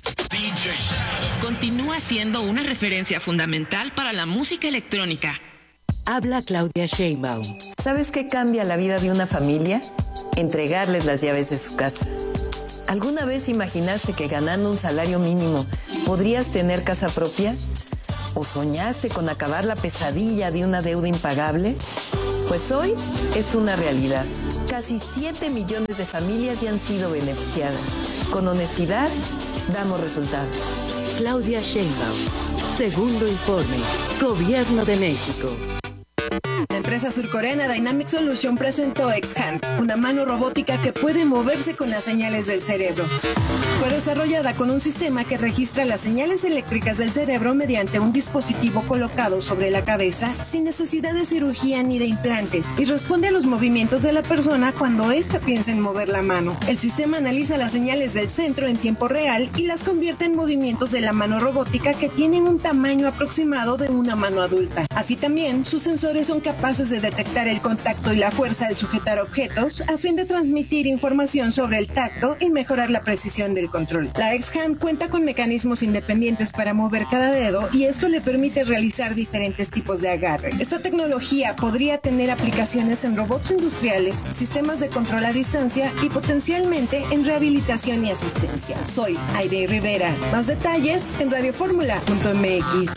Speaker 16: DJ Shadow.
Speaker 14: Continúa siendo una referencia fundamental para la música electrónica.
Speaker 20: Habla Claudia Sheinbaum. ¿Sabes qué cambia la vida de una familia? Entregarles las llaves de su casa. ¿Alguna vez imaginaste que ganando un salario mínimo podrías tener casa propia? ¿O soñaste con acabar la pesadilla de una deuda impagable? Pues hoy es una realidad. Casi 7 millones de familias ya han sido beneficiadas. Con honestidad, damos resultados. Claudia Sheinbaum. Segundo informe. Gobierno de México.
Speaker 21: La empresa surcoreana Dynamic Solution presentó X-Hand, una mano robótica que puede moverse con las señales del cerebro. Fue desarrollada con un sistema que registra las señales eléctricas del cerebro mediante un dispositivo colocado sobre la cabeza sin necesidad de cirugía ni de implantes y responde a los movimientos de la persona cuando ésta piensa en mover la mano. El sistema analiza las señales del centro en tiempo real y las convierte en movimientos de la mano robótica que tienen un tamaño aproximado de una mano adulta. Así también, sus sensores son capaces de detectar el contacto y la fuerza al sujetar objetos a fin de transmitir información sobre el tacto y mejorar la precisión del control. La X-Hand cuenta con mecanismos independientes para mover cada dedo y esto le permite realizar diferentes tipos de agarre. Esta tecnología podría tener aplicaciones en robots industriales, sistemas de control a distancia y potencialmente en rehabilitación y asistencia. Soy Aide Rivera. Más detalles en radioformula.mx.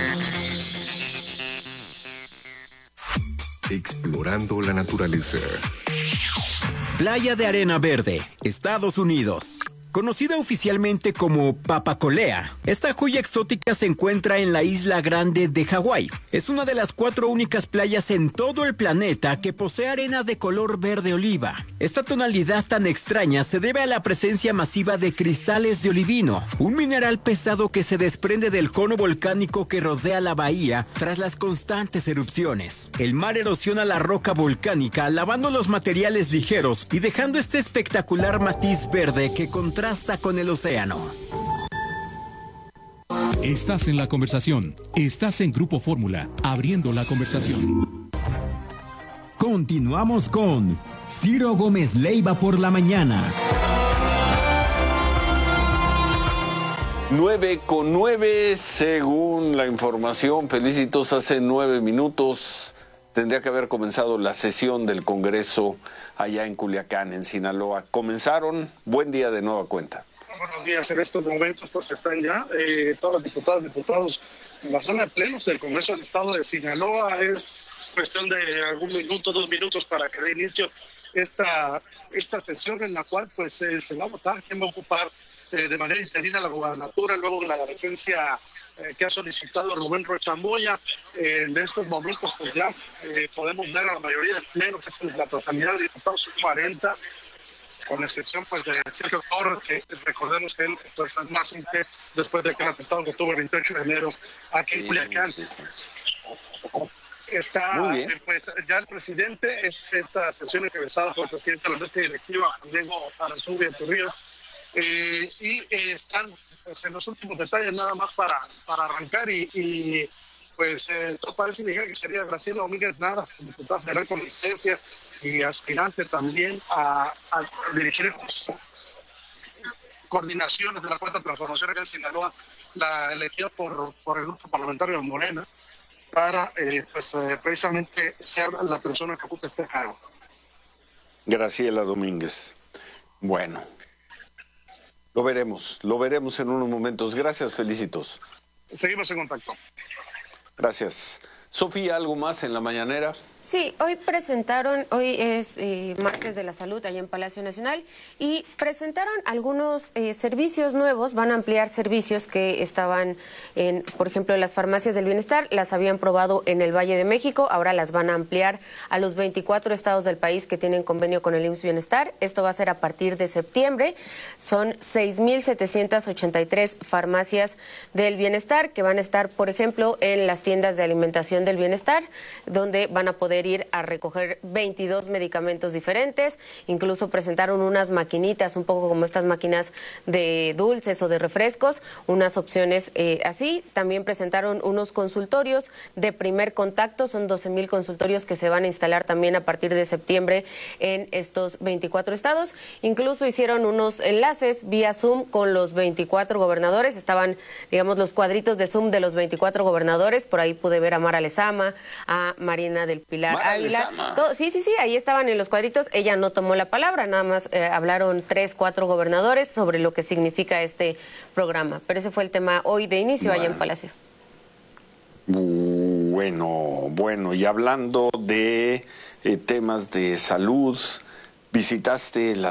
Speaker 11: Explorando la naturaleza.
Speaker 3: Playa de Arena Verde, Estados Unidos. Conocida oficialmente como Papacolea, esta joya exótica se encuentra en la isla Grande de Hawái. Es una de las 4 únicas playas en todo el planeta que posee arena de color verde oliva. Esta tonalidad tan extraña se debe a la presencia masiva de cristales de olivino, un mineral pesado que se desprende del cono volcánico que rodea la bahía tras las constantes erupciones. El mar erosiona la roca volcánica, lavando los materiales ligeros y dejando este espectacular matiz verde que contrasta con el océano.
Speaker 29: Estás en la conversación. Estás en Grupo Fórmula, abriendo la conversación.
Speaker 3: Continuamos con Ciro Gómez Leiva por la mañana.
Speaker 2: 9:09 según la información. Felicitos, hace 9 minutos tendría que haber comenzado la sesión del Congreso allá en Culiacán, en Sinaloa. Comenzaron, buen día de nueva cuenta.
Speaker 22: Buenos días, en estos momentos pues están ya todos los diputados en la zona de plenos del Congreso del Estado de Sinaloa. Es cuestión de algún minuto, 2 minutos para que dé inicio esta sesión en la cual pues se va a votar quién va a ocupar de manera interina la gobernatura luego de la licencia que ha solicitado Rubén Rocha Moya. En estos momentos pues ya podemos ver a la mayoría del pleno, que es la totalidad de diputados, 40, con excepción pues de Sergio Torres, que recordemos que él pues es más simple después de que el atentado que tuvo el 28 de enero aquí en Culiacán. Está pues ya el presidente, es esta sesión encabezada por el presidente de la mesa directiva, Diego Arazubia Torrijos, y están pues, en los últimos detalles nada más para arrancar y pues todo parece indicar que sería Graciela Domínguez Nava, diputada federal con licencia y aspirante también a dirigir estas coordinaciones de la Cuarta Transformación acá en Sinaloa, la elegida por el grupo parlamentario de Morena para precisamente ser la persona que ocupe este cargo.
Speaker 2: Graciela Domínguez. Bueno, lo veremos en unos momentos. Gracias, felicitos.
Speaker 22: Seguimos en contacto.
Speaker 2: Gracias. Sofía, ¿algo más en la mañanera?
Speaker 1: Sí, hoy es martes de la salud allá en Palacio Nacional y presentaron algunos servicios nuevos, van a ampliar servicios que estaban por ejemplo, las farmacias del bienestar, las habían probado en el Valle de México, ahora las van a ampliar a los 24 estados del país que tienen convenio con el IMSS Bienestar. Esto va a ser a partir de septiembre. Son 6,783 farmacias del bienestar que van a estar, por ejemplo, en las tiendas de alimentación del bienestar, donde van a poder ir a recoger 22 medicamentos diferentes. Incluso presentaron unas maquinitas, un poco como estas máquinas de dulces o de refrescos, unas opciones así. También presentaron unos consultorios de primer contacto, son 12,000 consultorios que se van a instalar también a partir de septiembre en estos 24 estados. Incluso hicieron unos enlaces vía Zoom con los 24 gobernadores, estaban, digamos, los cuadritos de Zoom de los 24 gobernadores, por ahí pude ver a Mara Lezama, a Marina del Pilar Ávila. Sí, ahí estaban en los cuadritos. Ella no tomó la palabra, nada más hablaron 3-4 gobernadores sobre lo que significa este programa. Pero ese fue el tema hoy de inicio allá en Palacio.
Speaker 2: Bueno, y hablando de temas de salud, visitaste la